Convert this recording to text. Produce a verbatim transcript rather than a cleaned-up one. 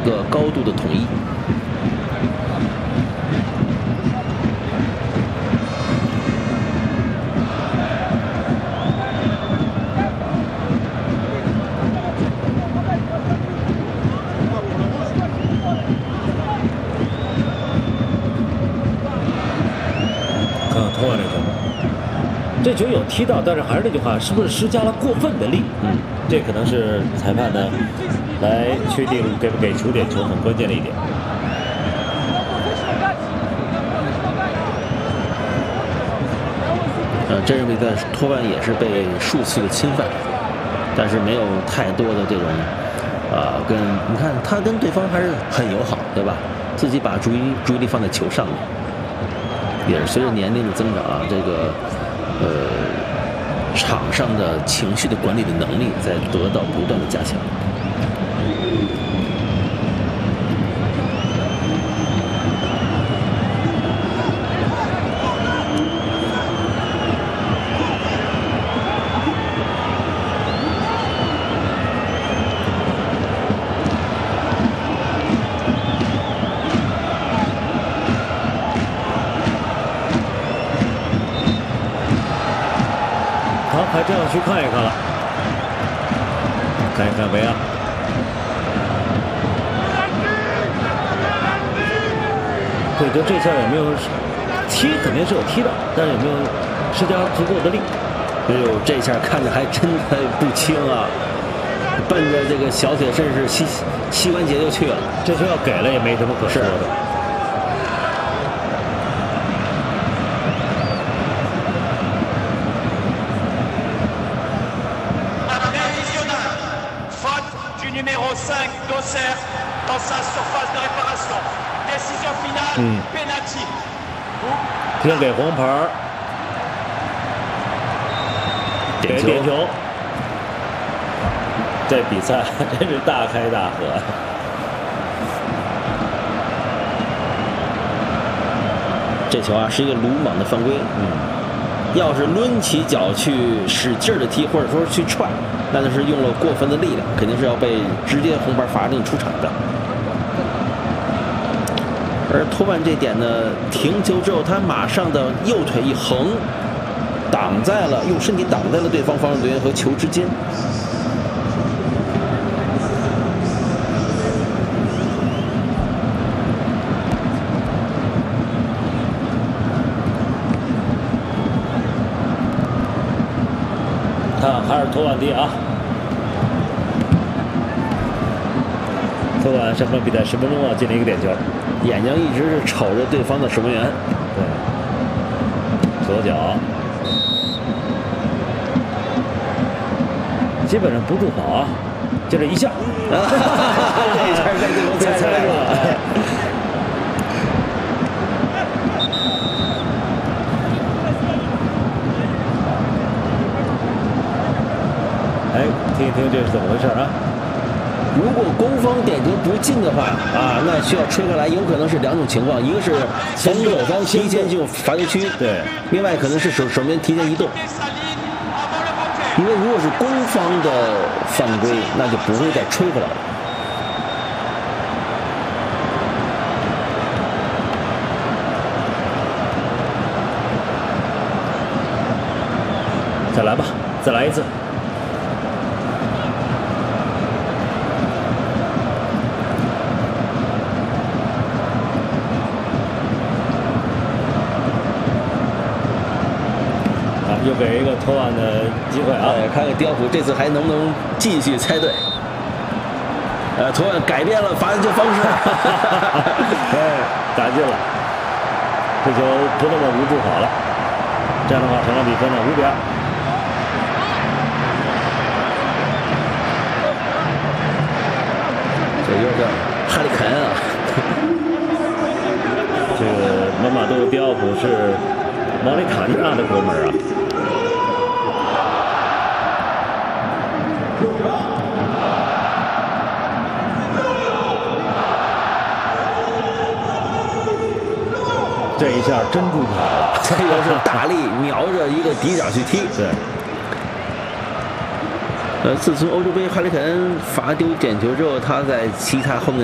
个高度的统一。 看看托万这球，这球有踢到，但是还是那句话，是不是施加了过分的力？嗯，这可能是裁判呢来确定给不给出点球很关键的一点。 呃，这场比赛托万也是被数次的侵犯，但是没有太多的这种，呃，跟你看他跟对方还是很友好，对吧？自己把注意注意力放在球上面。也是随着年龄的增长啊，这个呃场上的情绪的管理的能力在得到不断的加强。 好，还真要去看一看了，看一看维亚。对，就这下有没有踢，肯定是有踢到，但是有没有施加足够的力？ 哎呦，这下看着还真的不轻啊，奔着这个小铁绅士膝膝关节就去了。 这球要给了也没什么可说的。 numéro cinq d'Auxerre dans sa surface de réparation. Décision finale, mm. penalty. 先给黄牌，给点球。这比赛真是大开大合。 这球啊是一个鲁莽的犯规，嗯，要是抡起脚去使劲的踢，或者说去踹。那就是用了过分的力量，肯定是要被直接红牌罚定出场的。而托万这点呢，停球之后，他马上的右腿一横，挡在了用身体挡在了对方防守队员和球之间。 看还是托万迪啊！托万上半比赛十分钟啊，进了一个点球， 眼睛一直是瞅着对方的守门员。 对，左脚，基本上不助跑啊，就这一下， 这一下被对方猜出来了。 哎，听一听这是怎么回事啊？ 如果攻方点球不进的话啊，那需要吹回来，有可能是两种情况，一个是防守方提前进入罚球区， 对； 另外可能是守守门员提前移动。因为如果是攻方的犯规，那就不会再吹回来了。 再来吧，再来一次。又给一个托万的机会啊！ 看看刁普这次还能不能继续猜对。呃，托万改变了罚球方式， 哎，打进了，这球不那么无助跑了。这样的话，成了比分呢五比二。 这有点哈里肯啊！ 这个马马杜刁普是毛里塔尼亚的哥们儿啊。这一下真助跑了， 这个是大力瞄着一个底角去踢。 对。 呃，自从欧洲杯哈里肯罚丢点球之后，他在其他后面。